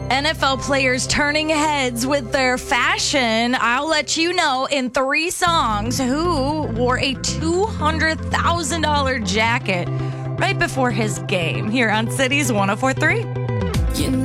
NFL players turning heads with their fashion. I'll let you know in 3 songs who wore a $200,000 jacket right before his game here on Cities 104.3.